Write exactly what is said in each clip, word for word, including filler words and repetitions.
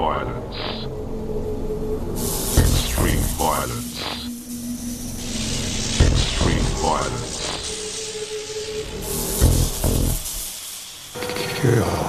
violence. Extreme violence. Extreme violence. Kill.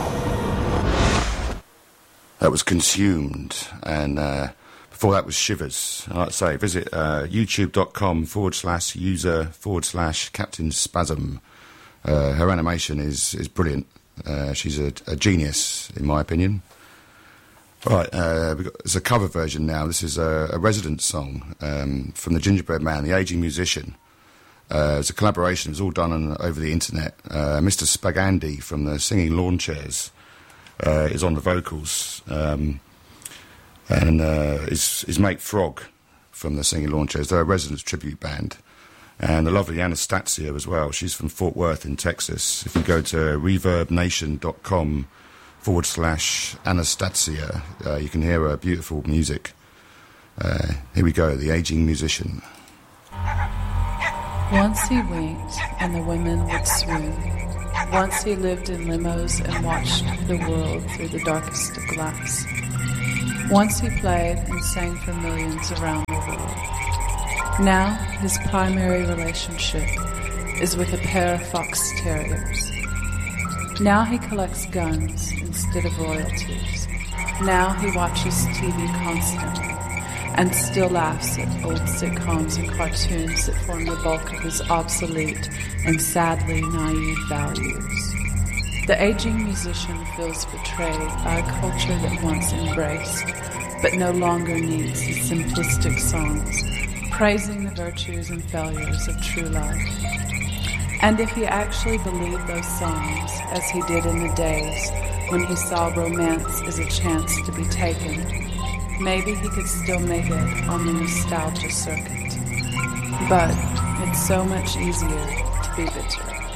That was Consumed, and uh, before that was Shivers. I'd like to say, visit uh, youtube.com forward slash user forward slash Captain Spasm. Uh, her animation is, is brilliant. Uh, she's a, a genius, in my opinion. Right, uh, we've got, there's a cover version now. This is a, a Residence song um, from the Gingerbread Man, the Aging Musician. Uh, it's a collaboration. It was all done on, over the internet. Uh, Mister Spagandi from the Singing Lawn Chairs uh, is on the vocals. Um, and uh, his, his mate Frog from the Singing Lawn Chairs. They're a Residence tribute band. And the lovely Anastasia as well. She's from Fort Worth in Texas. If you go to reverbnation.com forward slash Anastasia, uh, you can hear her beautiful music. Uh, here we go, The Aging Musician. Once he winked and the women would swoon. Once he lived in limos and watched the world through the darkest of glass. Once he played and sang for millions around the world. Now his primary relationship is with a pair of fox terriers. Now he collects guns instead of royalties. Now he watches T V constantly and still laughs at old sitcoms and cartoons that form the bulk of his obsolete and sadly naive values. The aging musician feels betrayed by a culture that once embraced, but no longer needs his simplistic songs, praising the virtues and failures of true life. And if he actually believed those songs, as he did in the days when he saw romance as a chance to be taken, maybe he could still make it on the nostalgia circuit. But it's so much easier to be bitter.